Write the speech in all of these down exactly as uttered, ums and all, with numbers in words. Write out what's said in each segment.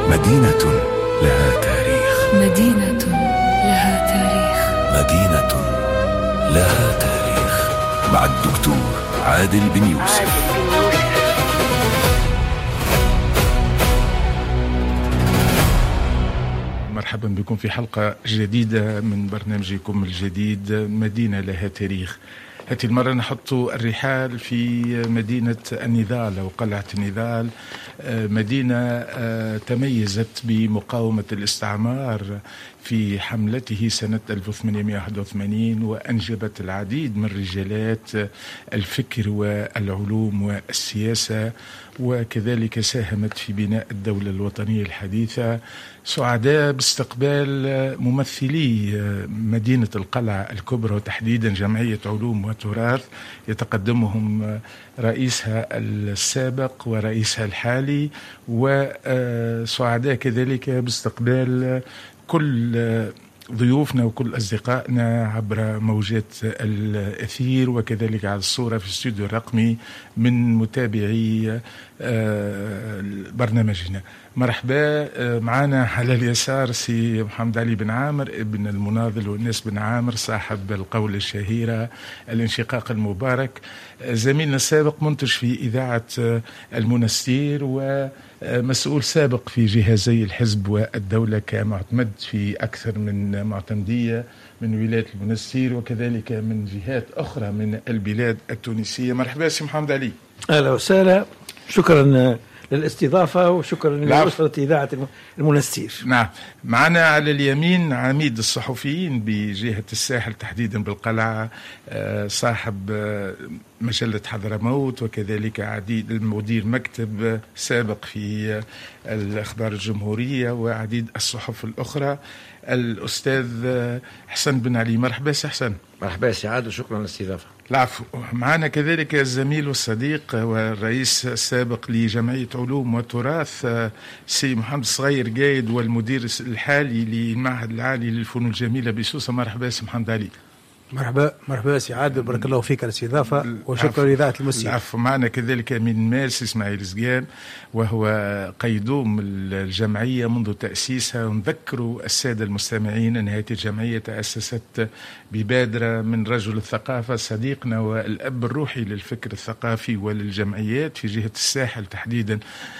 مدينة لها تاريخ. مدينة لها تاريخ. مدينة لها تاريخ. مع الدكتور عادل بن يوسف. مرحبا بكم في حلقة جديدة من برنامجكم الجديد مدينة لها تاريخ. هذه المرة نحط الرحال في مدينة النضال أو قلعة النضال، مدينة تميزت بمقاومة الاستعمار في حملته سنة ألف وثمانمائة وواحد وثمانين، وأنجبت العديد من رجالات الفكر والعلوم والسياسة، وكذلك ساهمت في بناء الدولة الوطنية الحديثة. سعداء باستقبال ممثلي مدينة القلعة الكبرى وتحديدا جمعية علوم وتراث، يتقدمهم رئيسها السابق ورئيسها الحالي، وسعداء كذلك باستقبال كل ضيوفنا وكل أصدقائنا عبر موجات الأثير وكذلك على الصورة في الاستوديو الرقمي من متابعي برنامجنا. مرحبا. معنا على اليسار سي محمد علي بن عامر ابن المناضل والناس بن عامر، صاحب القولة الشهيرة الانشقاق المبارك، زميلنا السابق منتج في إذاعة المنستير ومسؤول سابق في جهازي الحزب والدولة كمعتمد في أكثر من معتمدية من ولاية المنستير وكذلك من جهات أخرى من البلاد التونسية. مرحبا سي محمد علي. أهلا وسهلا، شكرا للاستضافة وشكرا لأسرة إذاعة المنستير. نعم. معنا على اليمين عميد الصحفيين بجهة الساحل تحديدا بالقلعة، صاحب مجلة حضرموت وكذلك عديد المدير مكتب سابق في الأخبار الجمهورية وعديد الصحف الأخرى، الأستاذ حسن بن علي. مرحبا سي حسن. مرحبا سعاد وشكرا للاستضافة. العفو. معنا كذلك الزميل والصديق والرئيس السابق لجمعية علوم وتراث سي محمد صغير قايد والمدير الحالي للمعهد العالي للفنون الجميلة بسوسة. مرحبا سي محمد علي. مرحبا مرحبا سي عادل، بارك الله فيك على الاستضافة وشكرا لإذاعة المنستير. العفو. معنا كذلك من مارس اسماعيل زقان وهو قيدوم الجمعية منذ تأسيسها، ونذكر السادة المستمعين أن هذه الجمعية تأسست ببادرة من رجل الثقافة صديقنا والأب الروحي للفكر الثقافي وللجمعيات في جهة الساحل تحديدا،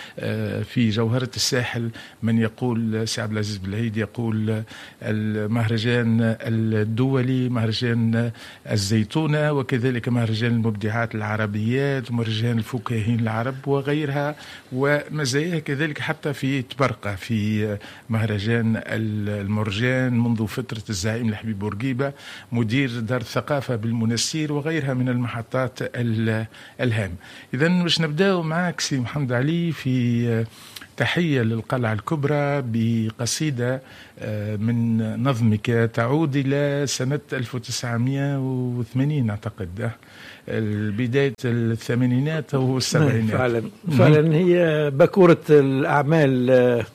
في جوهرة الساحل. من يقول سي عبد العزيز بالعيد يقول المهرجان الدولي، مهرجان الزيتونة، وكذلك مهرجان المبدعات العربيات ومهرجان الفكاهين العرب وغيرها، ومزاياها كذلك حتى في تبرقة في مهرجان المرجان منذ فترة الزعيم الحبيب بورقيبة مدير دار الثقافة بالمنستير وغيرها من المحطات الهامة. إذن مش نبدأ معك سي محمد علي في تحية للقلعة الكبرى بقصيدة من نظمك تعود إلى سنة ألف وتسعمائة وثمانين أعتقد، بداية الثمانينات أو السبعينات. فعلا فعلا هي بكورة الأعمال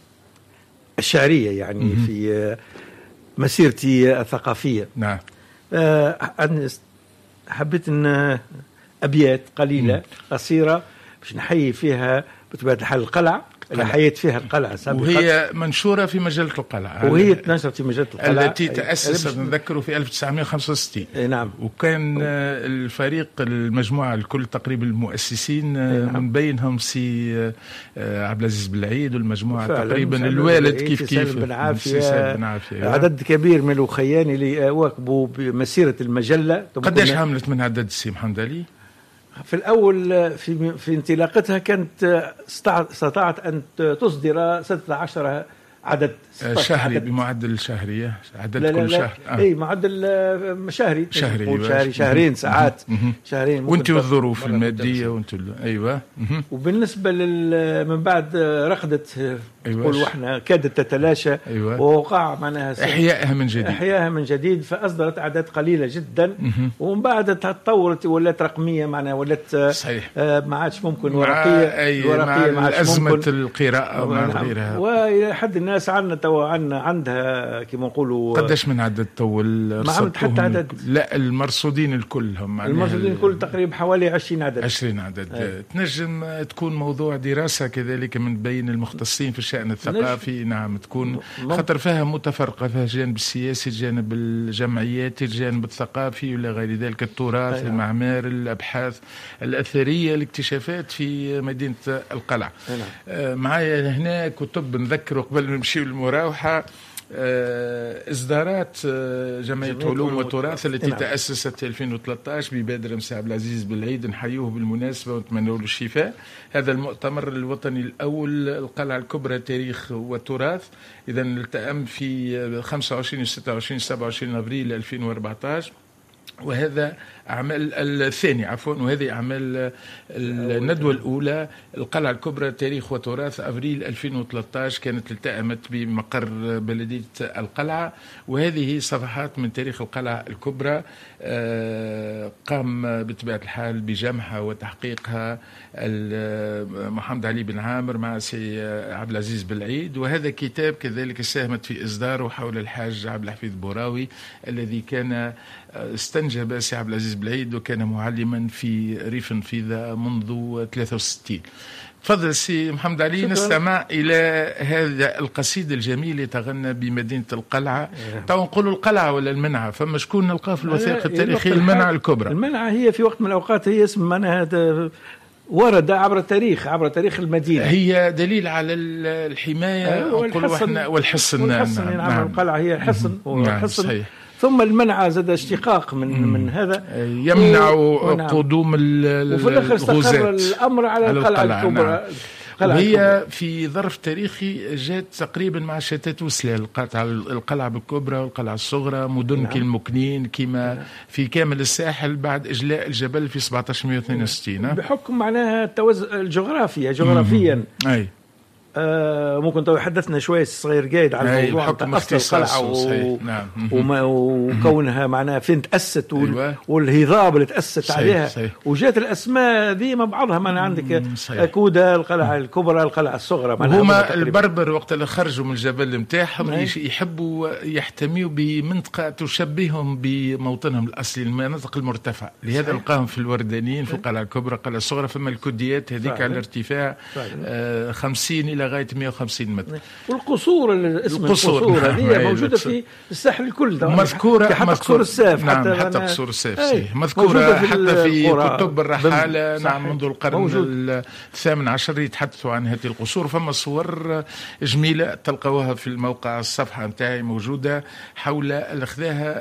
الشعرية يعني في مسيرتي الثقافية. نعم. أنا حبيت أن أبيات قليلة قصيرة باش نحيي فيها بطبيعة الحال القلعة اللي حيت فيها القلعة سابقا، وهي منشورة في مجلة القلعة، وهي تنشرت في مجلة القلعة التي تأسست نذكره في ألف وتسعمائة وخمسة وستين. نعم. وكان الفريق المجموعة الكل تقريبا المؤسسين نعم. من بينهم سي عبد العزيز بالعيد والمجموعة تقريبا الوالد كيف كيف بن عافية، بن عافية عدد كبير من الأخيان اللي واكبوا بمسيرة المجلة. قداش عملت من عدد السي محمد علي؟ في الأول في في انطلاقتها كانت استطاعت أن تصدر ستة عشر عدد شهري عدد بمعدل شهري عدد لا لا كل لا شهر. آه. اي معدل شهري شهري شهري شهرين ساعات شهرين. وانت والظروف الماديه وانت ايوه. وبالنسبه لل من بعد رقدت أيوة. تقول واحنا كادت تتلاشى. أيوة. ووقع معناها احيائها من جديد احيائها من جديد فاصدرت اعداد قليله جدا. ومن بعد تطورت ولات رقميه معناها ولات صحيح. آه ما عادش ممكن ورقيه الورقيه مع ما عادش ازمه القراءه ومع غيرها. والى حد الناس عندنا تو عندنا عندها كما نقولوا قداش من عدد تو ما عملت حتى عدد؟ لا المرصودين الكل هم المرصودين الكل تقريبا حوالي عشرين عدد. عشرين عدد. أي. تنجم تكون موضوع دراسة كذلك من بين المختصين في الشأن الثقافي. نعم تكون خاطر فيها متفرقة، فيها الجانب السياسي، الجانب الجمعياتي، الجانب الثقافي ولا غير ذلك، التراث، أي. المعمار، الأبحاث الأثرية، الاكتشافات في مدينة القلعة. آه معايا هنا كتب نذكر قبل ما نمشي للمراوحة، إصدارات جمعية علوم وتراث التي نعم. تأسست في ألفين وثلاثة عشر ببادرة مسا عبد العزيز بالعيد، نحيوه بالمناسبة ونتمنى له الشفاء. هذا المؤتمر الوطني الأول القلعة الكبرى تاريخ وتراث، إذا التأم في خمسة وعشرين وستة وعشرين سبعة وعشرين أبريل ألفين وأربعة عشر، وهذا أعمال الثاني عفوا وهذه أعمال الندوة الأولى القلعة الكبرى تاريخ وتراث أبريل ألفين وثلاثة عشر، كانت التأمت بمقر بلدية القلعة. وهذه صفحات من تاريخ القلعة الكبرى قام بطبيعة الحال بجمعها وتحقيقها محمد علي بن عامر مع سي عبد العزيز بالعيد، وهذا كتاب كذلك ساهمت في إصداره حول الحاج عبد الحفيظ بوراوي الذي كان استنجب سي عبد العزيز بالعيد وكان معلما في ريف نفيذة منذ ثلاثة وستين. تفضل سي محمد علي. شكرا. نستمع إلى هذا القصيدة الجميل يتغنى بمدينة القلعة. تو نقولوا القلعة ولا المنعة؟ فما شكون نلقاه في الوثائق التاريخية المنعة الكبرى. المنعة هي في وقت من الأوقات هي اسم منها ورد عبر التاريخ عبر تاريخ المدينة، هي دليل على الحماية والحصن والحصن. نعم, نعم, نعم. القلعة هي حصن والحصن. نعم ثم المنع زاد اشتقاق من مم. من هذا يمنع و... قدوم الغزاة، وفي الاخر استقر الامر على القلعه الكبرى. نعم. وهي في ظرف تاريخي جات تقريبا مع شتات وسلال، القلعة الكبرى والقلعة الصغرى، مدن نعم. كالمكنين كما نعم. في كامل الساحل بعد إجلاء الجبل في سبعة عشر مئة واثنين وستين بحكم معناها التوزع الجغرافيا جغرافيا. أي آه ممكن تو حدثنا شوية صغير قايد على الموضوع تاع أصل القلعة و... نعم. وما وكونها معناها فين تأسست وال... أيوة. والهضاب اللي تأسست صحيح. عليها صحيح. وجات الأسماء ذي مع بعضها معناها عندك كودا القلعة الكبرى القلعة الصغرى. هما البربر وقت اللي خرجوا من الجبل نتاعهم يحبوا يحتميوا بمنطقة تشبههم بموطنهم الأصلي، المناطق المرتفعة، لهذا لقاهم في الوردانيين في القلعة الكبرى القلعة الصغرى. فما الكوديات هذيك على ارتفاع آه خمسين إلى لغايه مئة وخمسين متر. والقصور اسم القصور هذه موجوده في الساحل الكل، مذكوره حتى قصور السيف. نعم حتى, حتى قصور السيف صحيح مذكوره في حتى في كتب الرحاله. نعم منذ القرن الثامن عشر يتحدثوا عن هذه القصور. فما صور جميله تلقوها في الموقع الصفحه نتاعي موجوده حول اخذها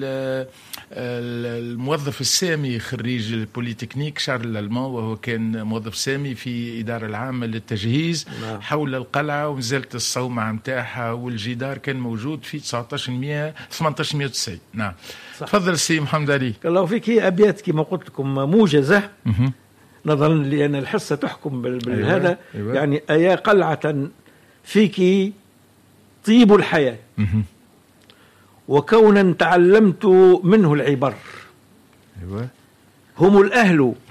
الموظف السامي خريج البوليتكنيك شارل لالمان، وهو كان موظف سامي في الاداره العامه للتجهيز نعم. حول القلعة ومازالت الصومعة متاعها والجدار كان موجود في ثمانية عشر مئة وتسعين. نعم تفضل سي محمد علي. الله فيك. هي أبيات كما قلت لكم موجزة نظرا لأن الحصة تحكم بهذا. أيوة. أيوة. يعني أيا قلعة فيك طيب الحياة وكونا تعلمت منه العبر. أيوة. هم الأهل